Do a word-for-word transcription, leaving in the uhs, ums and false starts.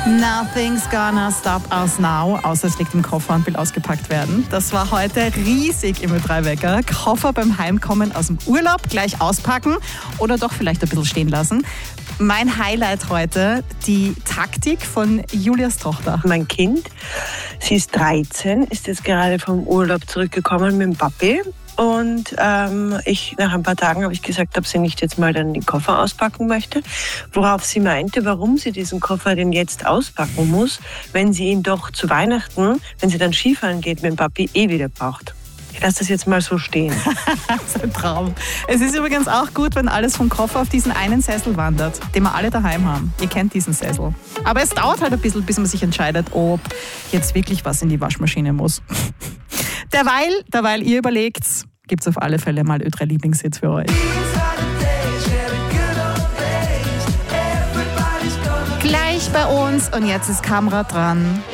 Nothing's gonna stop us now, außer es liegt im Koffer und will ausgepackt werden. Das war heute riesig im Ö drei Wecker. Koffer beim Heimkommen aus dem Urlaub gleich auspacken oder doch vielleicht ein bisschen stehen lassen. Mein Highlight heute, die Taktik von Julias Tochter. Mein Kind, sie ist dreizehn, ist jetzt gerade vom Urlaub zurückgekommen mit dem Papi. Und ähm, ich, nach ein paar Tagen habe ich gesagt, ob sie nicht jetzt mal dann den Koffer auspacken möchte. Worauf sie meinte, warum sie diesen Koffer denn jetzt auspacken muss, wenn sie ihn doch zu Weihnachten, wenn sie dann Skifahren geht mit dem Papi, eh wieder braucht. Ich lasse das jetzt mal so stehen. Das ist ein Traum. Es ist übrigens auch gut, wenn alles vom Koffer auf diesen einen Sessel wandert, den wir alle daheim haben. Ihr kennt diesen Sessel. Aber es dauert halt ein bisschen, bis man sich entscheidet, ob jetzt wirklich was in die Waschmaschine muss. Derweil, derweil ihr überlegt, gibt es auf alle Fälle mal Ö drei Lieblingshits für euch. Gleich bei uns und jetzt ist Kamera dran.